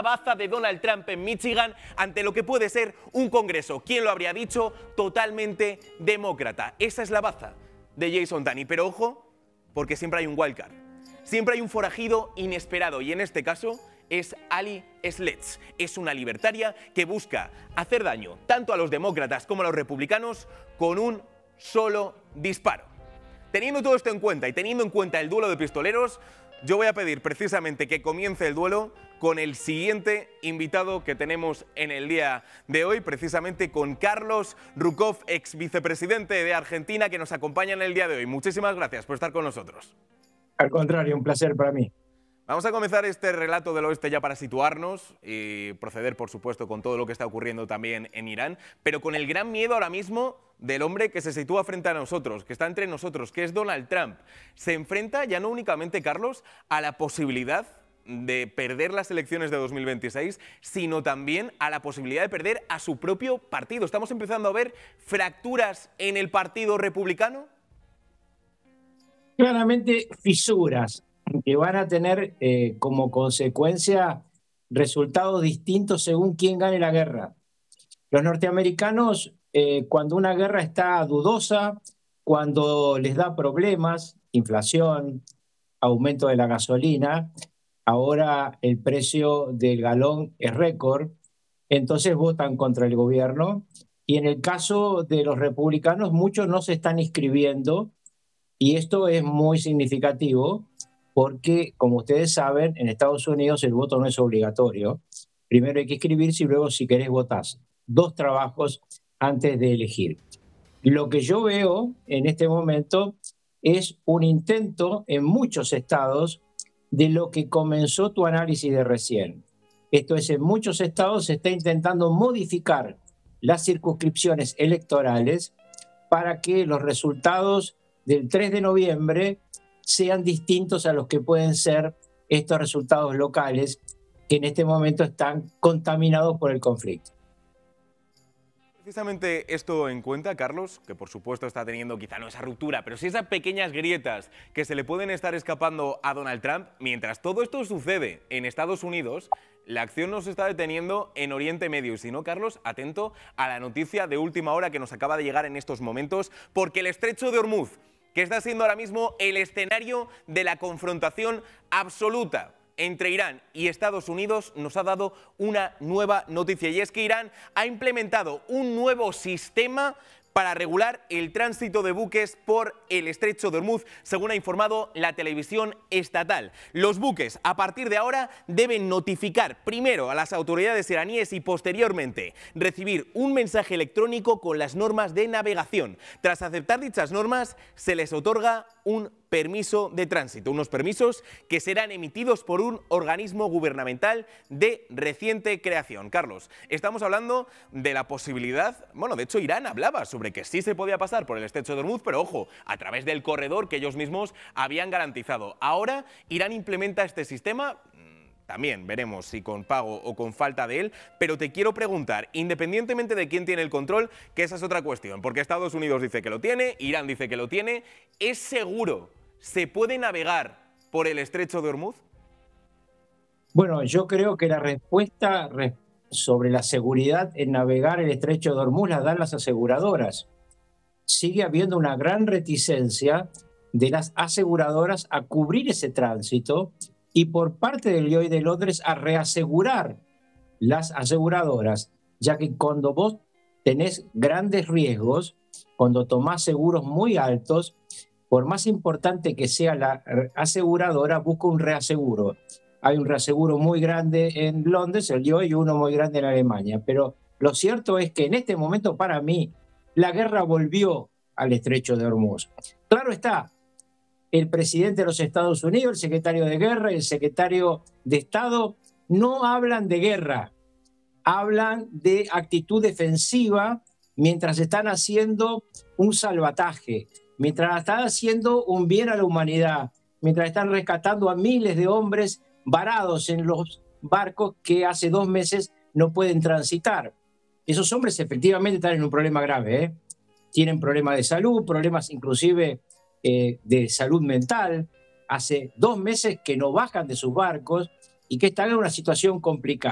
baza de Donald Trump en Michigan ante lo que puede ser un Congreso, ¿quién lo habría dicho?, totalmente demócrata. Esa es la baza de Jason Tunney. Pero ojo, porque siempre hay un wildcard. Siempre hay un forajido inesperado y en este caso es Ali Sledge. Es una libertaria que busca hacer daño tanto a los demócratas como a los republicanos con un solo disparo. Teniendo todo esto en cuenta y teniendo en cuenta el duelo de pistoleros, yo voy a pedir precisamente que comience el duelo con el siguiente invitado que tenemos en el día de hoy, precisamente con Carlos Rukov, ex vicepresidente de Argentina, que nos acompaña en el día de hoy. Muchísimas gracias por estar con nosotros. Al contrario, un placer para mí. Vamos a comenzar este relato del oeste ya para situarnos y proceder, por supuesto, con todo lo que está ocurriendo también en Irán, pero con el gran miedo ahora mismo del hombre que se sitúa frente a nosotros, que está entre nosotros, que es Donald Trump. Se enfrenta ya no únicamente, Carlos, a la posibilidad de perder las elecciones de 2026, sino también a la posibilidad de perder a su propio partido. ¿Estamos empezando a ver fracturas en el Partido Republicano? Claramente fisuras que van a tener como consecuencia resultados distintos según quién gane la guerra. Los norteamericanos, cuando una guerra está dudosa, cuando les da problemas, inflación, aumento de la gasolina, ahora el precio del galón es récord, entonces votan contra el gobierno. Y en el caso de los republicanos, muchos no se están inscribiendo, y esto es muy significativo porque, como ustedes saben, en Estados Unidos el voto no es obligatorio. Primero hay que inscribirse y luego, si querés, votás. 2 trabajos antes de elegir. Lo que yo veo en este momento es un intento en muchos estados de lo que comenzó tu análisis de recién. Esto es, en muchos estados se está intentando modificar las circunscripciones electorales para que los resultados del 3 de noviembre sean distintos a los que pueden ser estos resultados locales que en este momento están contaminados por el conflicto. Precisamente esto en cuenta, Carlos, que por supuesto está teniendo quizá no esa ruptura, pero sí esas pequeñas grietas que se le pueden estar escapando a Donald Trump, mientras todo esto sucede en Estados Unidos, la acción no se está deteniendo en Oriente Medio. Y si no, Carlos, atento a la noticia de última hora que nos acaba de llegar en estos momentos, porque el estrecho de Hormuz, que está siendo ahora mismo el escenario de la confrontación absoluta entre Irán y Estados Unidos, nos ha dado una nueva noticia, y es que Irán ha implementado un nuevo sistema para regular el tránsito de buques por el estrecho de Hormuz, según ha informado la televisión estatal. Los buques, a partir de ahora, deben notificar primero a las autoridades iraníes y posteriormente recibir un mensaje electrónico con las normas de navegación. Tras aceptar dichas normas, se les otorga un permiso de tránsito, unos permisos que serán emitidos por un organismo gubernamental de reciente creación. Carlos, estamos hablando de la posibilidad, bueno, de hecho Irán hablaba sobre que sí se podía pasar por el estrecho de Hormuz, pero ojo, a través del corredor que ellos mismos habían garantizado. Ahora Irán implementa este sistema. También veremos si con pago o con falta de él, pero te quiero preguntar, independientemente de quién tiene el control, que esa es otra cuestión, porque Estados Unidos dice que lo tiene, Irán dice que lo tiene, ¿es seguro? ¿Se puede navegar por el estrecho de Hormuz? Bueno, yo creo que la respuesta sobre la seguridad en navegar el estrecho de Hormuz la dan las aseguradoras. Sigue habiendo una gran reticencia de las aseguradoras a cubrir ese tránsito, y por parte del BOE de Londres a reasegurar las aseguradoras, ya que cuando vos tenés grandes riesgos, cuando tomás seguros muy altos, por más importante que sea la aseguradora, busca un reaseguro. Hay un reaseguro muy grande en Londres, el BOE, y uno muy grande en Alemania. Pero lo cierto es que en este momento, para mí, la guerra volvió al estrecho de Hormuz. Claro está, el presidente de los Estados Unidos, el secretario de Guerra y el secretario de Estado no hablan de guerra, hablan de actitud defensiva mientras están haciendo un salvataje, mientras están haciendo un bien a la humanidad, mientras están rescatando a miles de hombres varados en los barcos que hace 2 meses no pueden transitar. Esos hombres efectivamente están en un problema grave, ¿eh? Tienen problemas de salud, problemas inclusive de salud mental. Hace 2 meses que no bajan de sus barcos y que están en una situación complicada.